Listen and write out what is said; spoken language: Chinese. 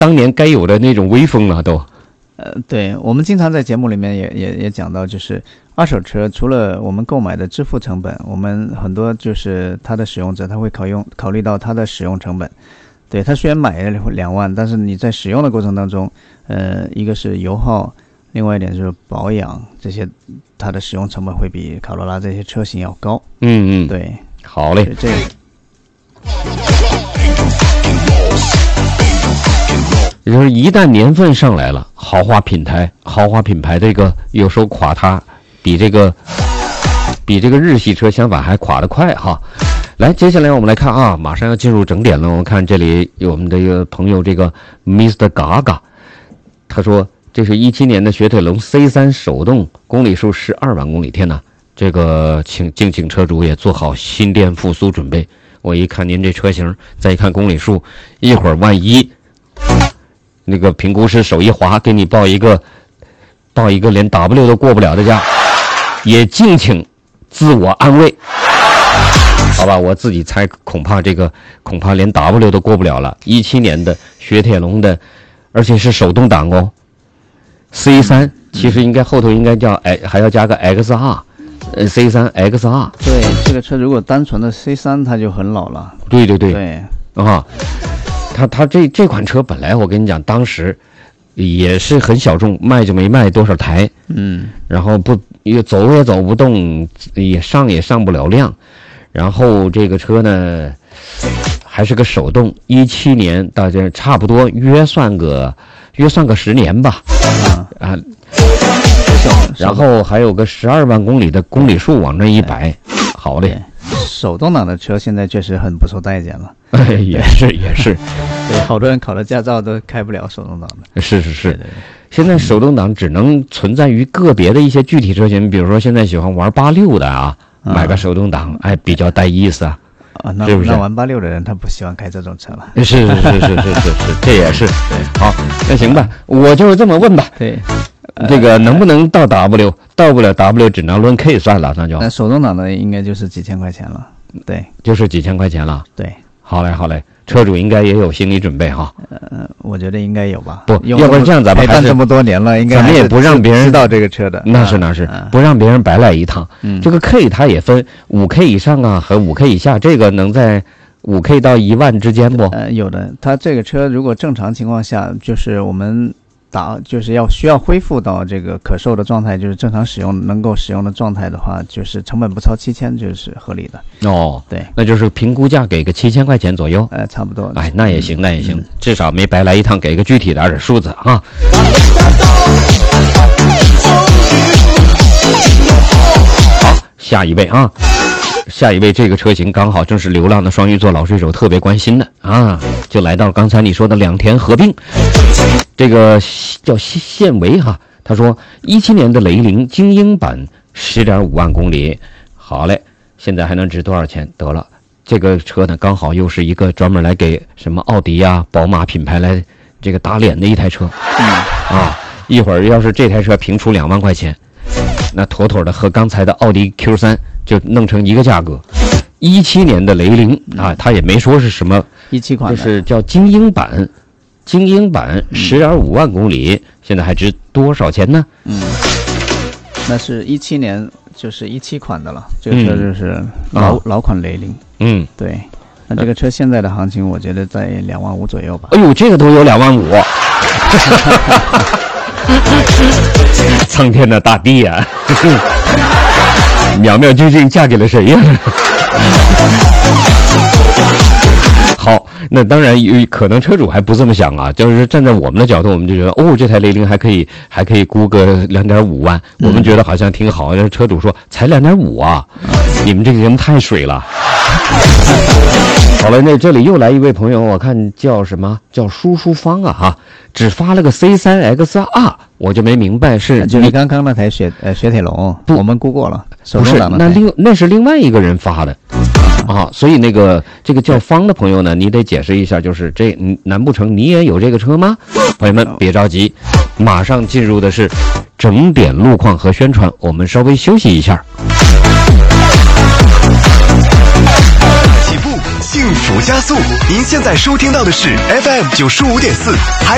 当年该有的那种威风了都。 对，我们经常在节目里面也讲到，就是二手车除了我们购买的支付成本，我们很多就是它的使用者他会考虑到它的使用成本。对，他虽然买了2万，但是你在使用的过程当中，一个是油耗，另外一点就是保养，这些它的使用成本会比卡罗拉这些车型要高。对， 好嘞， 这个。 也就是一旦年份上来了，豪华品牌这个有时候垮它，比这个日系车相反还垮得快哈。来，接下来我们来看啊，马上要进入整点了。我们看这里有我们的一个朋友，这个 Mr. Gaga， 他说这是17年的雪铁龙 C3 手动，公里数12万公里。天哪，这个敬请车主也做好新店复苏准备。我一看您这车型，再一看公里数，一会儿万一那个评估师手一滑，给你报一个连 W 都过不了的价，也敬请自我安慰。好吧，我自己猜，恐怕连 W 都过不了了。17年的雪铁龙的，而且是手动挡哦。C3 其实后头应该叫还要加个 XR，C3 XR。 对，这个车如果单纯的 C3 它就很老了。 对啊， 它这款车本来我跟你讲，当时也是很小众，卖就没卖多少台。然后也走不动，也上不了量。然后这个车呢还是个手动，17年到这差不多约算个10年吧。然后还有个12万公里的公里数往那一摆。好嘞， 手动挡的车现在确实很不受待见了。 也是对，好多人考了驾照都开不了手动挡的。 是对， 现在手动挡只能存在于个别的一些具体车型，比如说现在喜欢玩86的啊，买个手动挡比较带意思啊。 那是不是？ 那玩86的人他不喜欢开这种车了。 是，这也是。好，那行吧，我就这么问吧。 对， 这个能不能到 W？ 到不了 W 只能论 K 算了，那就。 那手动挡的应该就是几千块钱了。对， 就是几千块钱了。 对， 好嘞，车主应该也有心理准备哈。 我觉得应该有吧。 不，要不然这样咱们还是这么多年了，应该咱们也不让别人知道这个车的。 那是，不让别人白来一趟。这个 K 它也分 5K 以上啊和 5K 以下，这个能在5K 到1万之间不？ 有的，它这个车如果正常情况下，就是我们就是需要恢复到这个可售的状态，就是正常使用能够使用的状态的话，就是成本不超7000就是合理的。对， 那就是评估价给个7000块钱左右。 差不多。 那也行，至少没白来一趟，给个具体点的数字啊。好，下一位这个车型刚好正是流浪的双鱼座老水手特别关心的啊，就来到刚才你说的两田合并，这个叫现维哈。他说17年的雷凌精英版 10.5 万公里。好嘞，现在还能值多少钱？得了，这个车呢刚好又是一个专门来给什么奥迪啊、宝马品牌来这个打脸的一台车。一会儿要是这台车评出2万块钱，那妥妥的和刚才的奥迪 Q3 就弄成一个价格。17年的雷凌啊，他也没说是什么 17款， 就是叫精英版10.5 万公里，现在还值多少钱呢？ 那是17年，就是17款的了。这个车就是老款雷凌。对。那这个车现在的行情，我觉得在2万5左右吧。 哎呦，这个都有2万5。苍天的大地呀！淼淼究竟嫁给了谁呀？好，那当然可能车主还不这么想啊，就是站在我们的角度，我们就觉得这台雷凌还可以估个2.5万，我们觉得好像挺好。车主说才2.5啊，你们这个节目太水了。好了，那这里又来一位朋友，我看叫什么？叫舒方啊哈，只发了个 C3 XR， 我就没明白就是刚刚那台雪铁龙，我们估过了， 不是，那是另外一个人发的啊，所以这个叫方的朋友呢，你得解释一下，就是难不成你也有这个车吗？朋友们别着急，马上进入的是整点路况和宣传，我们稍微休息一下。 幸福加速，您现在收听到的是 FM 95.4。